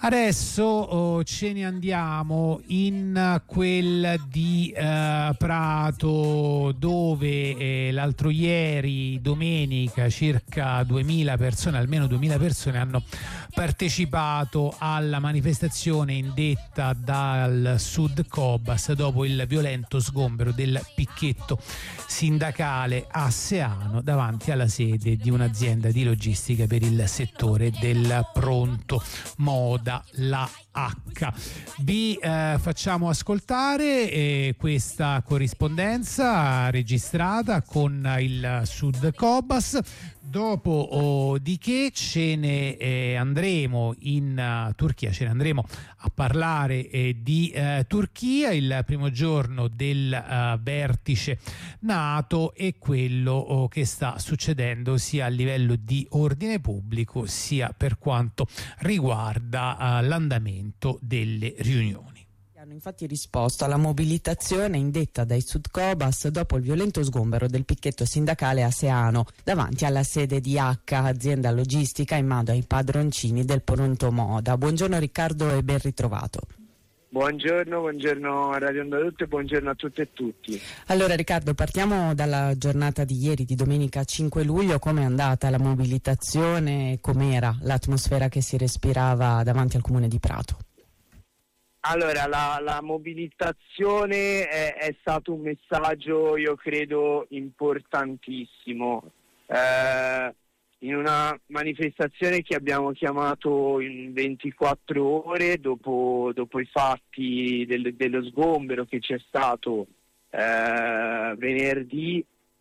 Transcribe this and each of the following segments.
Adesso ce ne andiamo in quel di Prato, dove l'altro ieri, domenica, circa 2000 persone, almeno 2000 persone, hanno partecipato alla manifestazione indetta dal Sud Cobas dopo il violento sgombero del picchetto sindacale a Seano davanti alla sede di un'azienda di logistica per il settore del pronto moda, la H. Vi facciamo ascoltare questa corrispondenza registrata con il Sud Cobas. Dopo di che ce ne andremo in Turchia, ce ne andremo a parlare di Turchia, il primo giorno del vertice NATO e quello che sta succedendo sia a livello di ordine pubblico sia per quanto riguarda l'andamento delle riunioni. Hanno infatti risposto alla mobilitazione indetta dai Sud Cobas dopo il violento sgombero del picchetto sindacale a Seano davanti alla sede di H, azienda logistica in mano ai padroncini del pronto moda. Buongiorno Riccardo e ben ritrovato. Buongiorno a Radio Onda Tutto e buongiorno a tutte e tutti. Allora Riccardo, partiamo dalla giornata di ieri, di domenica 5 luglio. Com'è andata la mobilitazione? Com'era l'atmosfera che si respirava davanti al comune di Prato? Allora, la mobilitazione è stato un messaggio, io credo, importantissimo. In una manifestazione che abbiamo chiamato in 24 ore dopo i fatti dello sgombero che c'è stato venerdì,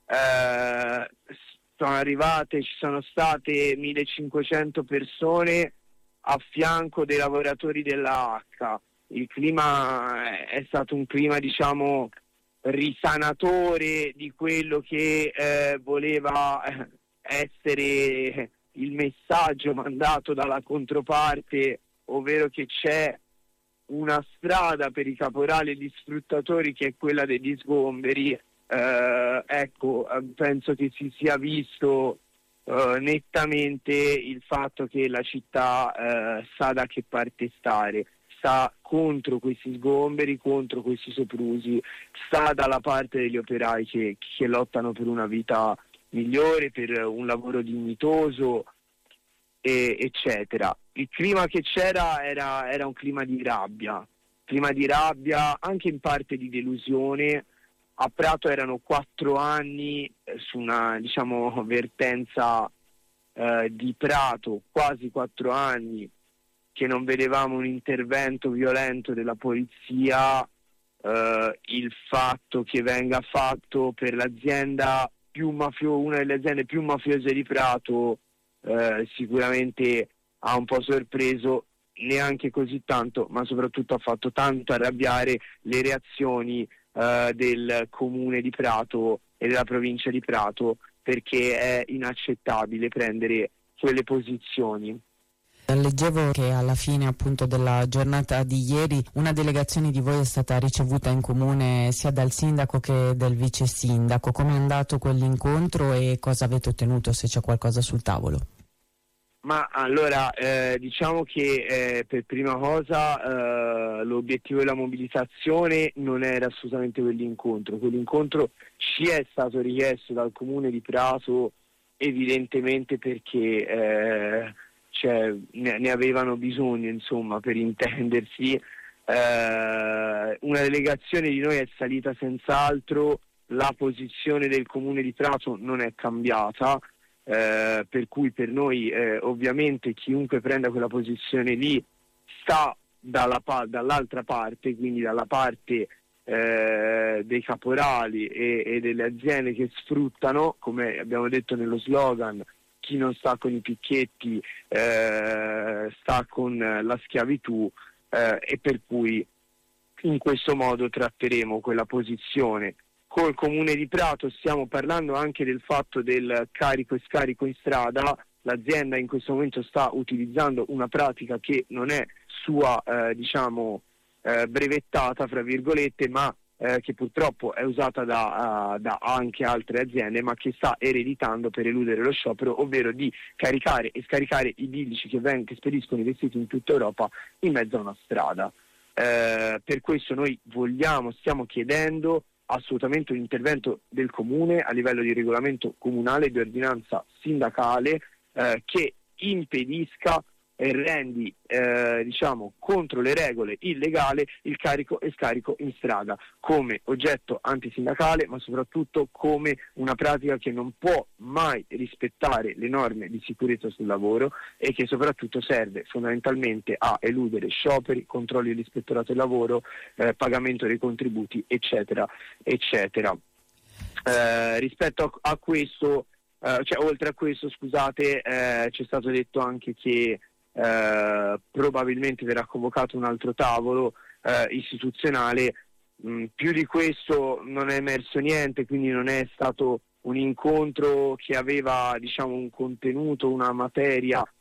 ci sono state 1500 persone a fianco dei lavoratori della H. Il clima è stato un clima, diciamo, risanatore di quello che voleva essere il messaggio mandato dalla controparte, ovvero che c'è una strada per i caporali e gli sfruttatori che è quella degli sgomberi. Penso che si sia visto nettamente il fatto che la città sa da che parte stare. Sta contro questi sgomberi, contro questi soprusi, sta dalla parte degli operai che lottano per una vita migliore, per un lavoro dignitoso, eccetera. Il clima che c'era era un clima di rabbia, anche in parte di delusione. A Prato erano 4 anni su una, diciamo, vertenza di Prato, quasi 4 anni, che non vedevamo un intervento violento della polizia. Il fatto che venga fatto per l'azienda una delle aziende più mafiose di Prato sicuramente ha un po' sorpreso, neanche così tanto, ma soprattutto ha fatto tanto arrabbiare le reazioni del comune di Prato e della provincia di Prato, perché è inaccettabile prendere quelle posizioni. Leggevo che alla fine appunto della giornata di ieri una delegazione di voi è stata ricevuta in comune sia dal sindaco che dal vice sindaco. Come è andato quell'incontro e cosa avete ottenuto, se c'è qualcosa sul tavolo? Ma allora diciamo che per prima cosa l'obiettivo della mobilitazione non era assolutamente quell'incontro ci è stato richiesto dal comune di Prato evidentemente perché ne avevano bisogno, insomma, per intendersi. Una delegazione di noi è salita senz'altro, la posizione del comune di Prato non è cambiata, per cui per noi ovviamente chiunque prenda quella posizione lì sta dall'altra parte, quindi dalla parte dei caporali e delle aziende che sfruttano, come abbiamo detto nello slogan. Chi non sta con i picchetti sta con la schiavitù, e per cui in questo modo tratteremo quella posizione. Col comune di Prato stiamo parlando anche del fatto del carico e scarico in strada. L'azienda in questo momento sta utilizzando una pratica che non è sua, brevettata, fra virgolette, ma che purtroppo è usata da anche altre aziende, ma che sta ereditando per eludere lo sciopero, ovvero di caricare e scaricare i bilici che spediscono i vestiti in tutta Europa in mezzo a una strada. Per questo noi stiamo chiedendo assolutamente un intervento del comune a livello di regolamento comunale, di ordinanza sindacale, che impedisca e rendi contro le regole illegale il carico e scarico in strada come oggetto antisindacale, ma soprattutto come una pratica che non può mai rispettare le norme di sicurezza sul lavoro e che soprattutto serve fondamentalmente a eludere scioperi, controlli dell'ispettorato del lavoro, pagamento dei contributi, eccetera eccetera. Rispetto a questo, oltre a questo, scusate, c'è stato detto anche che probabilmente verrà convocato un altro tavolo istituzionale. Più di questo non è emerso niente, quindi non è stato un incontro che aveva un contenuto, una materia